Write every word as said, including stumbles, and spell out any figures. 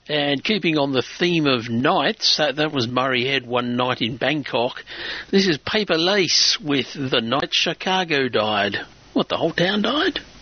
And keeping on the theme of nights, that, that was Murray Head one night in Bangkok. This is Paper Lace with The Night Chicago Died. What, the whole town died?